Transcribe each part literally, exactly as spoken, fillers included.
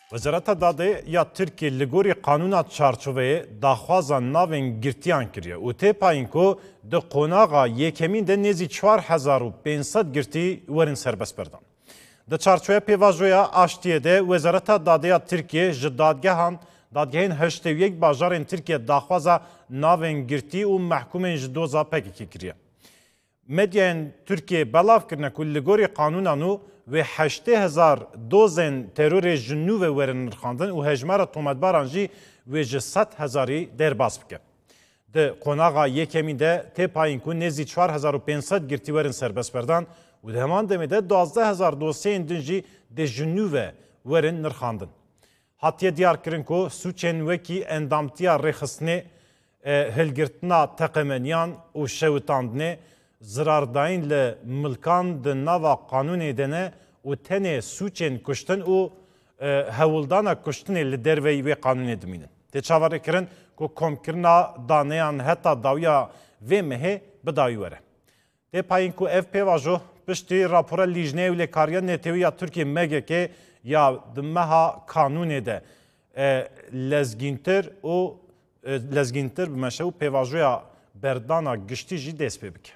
وزارت داده یا ترکیه لگوری قانون چارچوبه داخوازا ناوین گرتیان کریه و تی پایین که ده قوناغا یکمین ده نیزی چوار هزار و پینصد گرتی ورن سربست بردن. ده چارچوبه پیواجویا آشتیه ده وزارت داده یا ترکیه جدادگهان دادگهین هشته و یک باجارین ترکیه داخوازا ناوین گرتی و محکومین جدوزا پکی کریه. مدین ترکیه بلاف کرنه که لگوری قانونانو و هشته هزار دوزن ترور جنو و ورن نرخاندن و هجمار تومتبارانجی و جست هزاری در باز بکن. ده قناغا یکمین ده تی پایین کن نزی چوار هزار و پینصد گرتی ورن سربست بردن و ده همان دمه ده دوازده هزار دوسین دنجی ده جنو و ورن نرخاندن. حتیه دیار کرن که سوچن وکی اندامتیا رخصنه هلگرتنا تقمنیان و شوتاندنه زرارداین ل ملکان د نوا قانون دنه و تنه سوچن کشتن و هولدانا کشتن ل دروی و قانون دمینن. ته چاوره کرن کو کم کرنا دانیان حتی داویا و مه بداوی وره. ته پایین کو اف پی واجو پشتی راپورا لیجنه و لکاریا نتویا ترکیه مگه که یا دمها قانون ده لزگینتر و لزگینتر بمشه و پیواجویا بردانا گشتی جی دست ببکه.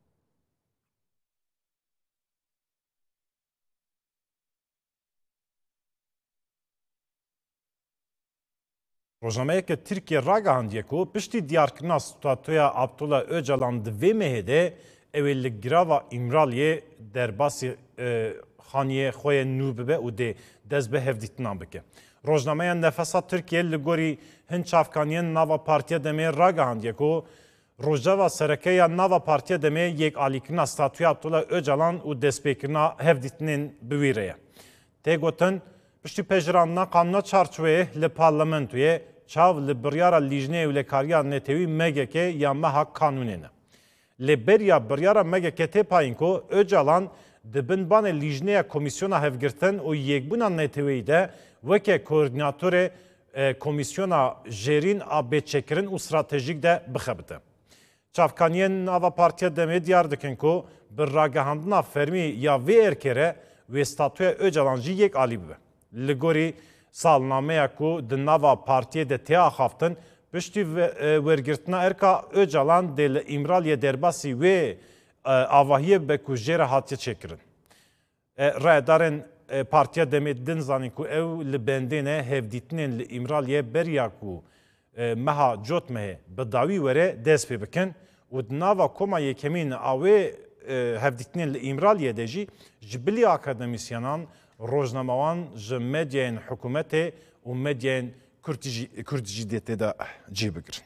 روزنامه که ترکیه راگاهاندیه که پشتی دیارکرنا ستاتویا عبدالله öcalan دوی مهده اول گراوا امرالیه در باسی خانیه خوی نوبه و ده دست به هفدیتنان بکه. روزنامه نفسا ترکیه لگوری هنچ افکانیه نوا پارتیا دمه راگاهاندیه که روزنامه سرکه نوا پارتیا دمه یک آلیکرنا ستاتویا عبدالله öcalan و دست بکرنا هفدیتنین بویره. ته گوتن پشتی پجراننا قانونا چارچوه لپارلمنتویه چاو لبریارا لیجنه و لکاریا نتوی مگه که یا مها قانونه نه. لبریا بریارا مگه که تی پایین که öcalan دبنبان لیجنه کمیسیونا هفگرتن و یکبونا نتوی ده وکه کوردیناتور کمیسیونا جرین آبه چکرن و استراتژیک ده بخبته. چافکانیه نوا پارتیا دمه دیار دکن که بر راگهاندنا فرمی یا وی ارکره و استاتوی öcalan جی یک آلی ببه. لگوری سالنامه کو د نوا پارتیه د تیا خافتن پشتی ورگرتنا ارکا öcalan دل امرالیه درباسی و آواهیه به کجیر هاتیه چکرن. رای دارن پارتیه دمیدن زنی کو او لبندینه هفدیتنین لامرالیه بریا کو مها جوت مه بداوی وره دست پی بکن و د نوا کما یکمین آوه هفدیتنین لامرالیه دجی جبلی اکادمیسیانان روزنامه‌وان ج مدین حکومت و مدین کردجی دیت دا جی بگیرن.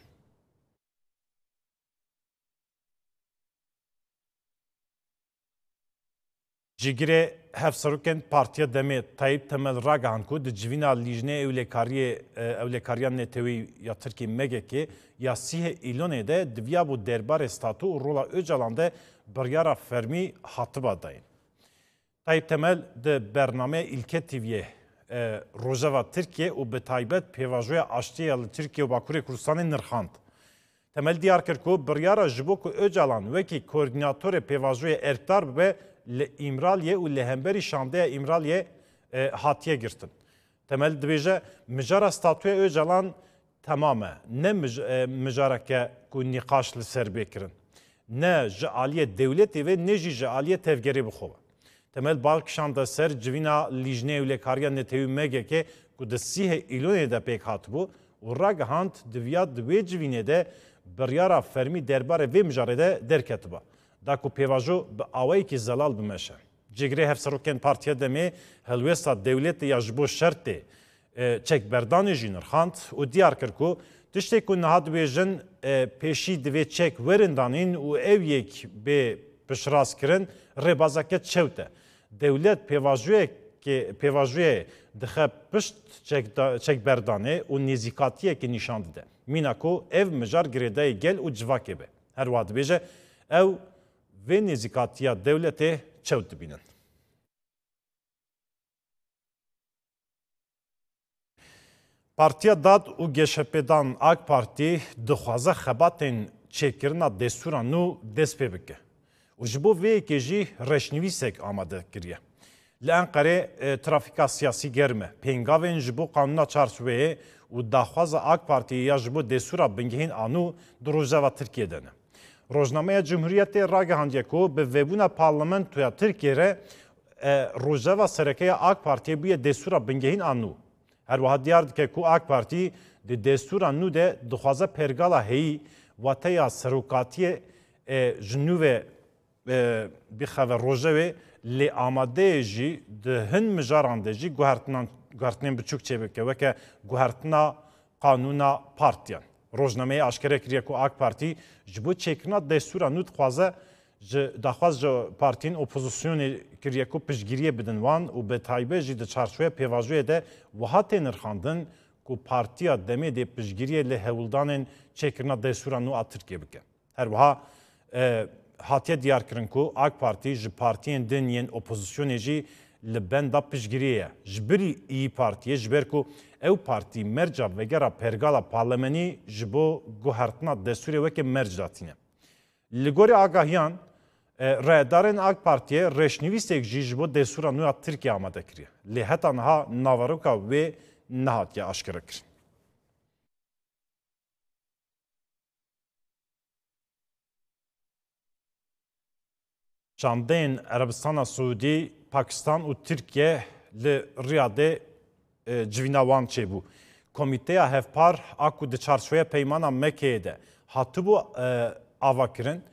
جیگره هفسروکن پارتیا دمی تایب تمل راگان کو د جوینا لیجنه اولکاری اولکاریان نتوی یا ترکی مگه که یا سیه ایلونه ده دویا بو دربار استاتو رولا öcalan ده بریارا فرمی حاطبا داین. تایب تمل ده برنامه İlke T V'ye Rojava Türkiye و به تایبت پیواجوی آشتی ال ترکیه و باکوری کردستان نرخاند. تمل دیار کرد که بریارا جبو که öcalan وکی کوردیناتور پیواجوی ارکدار به لامرالیه و لهمبری شانده امرالیه هاتیه گرتن. تمل دبیجه مجارا ستاتوی öcalan تمامه نه مجارا که که نقاش لسر بکرن نه جعالیه دولتی و نه جعالیه تفگری بخواه. تمل بالکشان da ser civina lijne ule kariya netevi mege ke ku de sihe ilone de pek hatbu u ragahant divya dve civine de biryara fermi derbare ve mijare de derketba da ku pevajo be away ki zelal bimeşe cigre hevseroken partiya deme helwesta devlet ya jbo şerti çek berdanı jinir hant u diyar kirku tişte ku nahad bejin peşi dve çek verindanin u ev yek be pişras kirin rebazaket çevte devlet pevajuye ki pevajuye dixe pişt çek berdane u nezikatiye ki nişandı de minako ev mijar girede gel u civake be her vad beje ev ve nezikatiya devlete çevt binin. Partiya Dad û Geşepedan AK Parti dixwaze xebatên çêkirina destûra nû dest pê bike. û ji bo vê yekê jî reşnivîsek amade kiriye. لأنقرة ترافيكا سياسي جرمه پنگاوين جبو قانونا چارچوبه و داخواز آک پارتی یا جبو دستورا بنگهین آنو در روجاوا ترکیه دنه. روزنامه جمهوریت راگهاندیه کو به وبونا پارلمانتویا ترکیه ره روجاوا سرکه آک پارتی بوی دستورا بنگهین آنو. هر وحد دیار که کو آک پارتی د دستورا نو ده دخوازه پرگالا هی و تیا سروکاتی جنوب بخواه روجاوه لی آماده جی ده هن مجارانده جی گوهرتنین بچوک چه بکه وکه گوهرتنا قانونا پارتیان. روزنامه اشکره کریه که آک پارتی جبو چکنا دستورا نو دخوازه دخواز جو پارتین اپوزیسیون کریه که پشگیریه بدن وان و به تایبه جی ده چارچوه پیواجوه ده وحات نرخاندن که پارتیا دمه ده پشگیریه لی هولدانن چکنا دستورا نو آترکیه بکه. هر وها هاتیه دیار کرن که آک پارتی جی پارتین دنین اپوزیسیون جی لبندا پشگیریه. جبری ای پارتیه جبر که او پارتی مرجع وگرا پرگالا پارلمانی جبو گوهرتنا دستوری وکه مرج داتینه. لگوری آگاهیان رهدارن آک پارتیه رشنویستک جی جبو دستورا نویا ترکیه آماده کریه. لحتا نها ناواروکا و نهاتیه اشکره کرن. Çandên Erebistana Suudî, Pakistan û Tirkiye li Riyadê civîna wan çêbû. Komîteya Hevpar a ku di çarçoya peymana Mekeyê de hatibû avakirin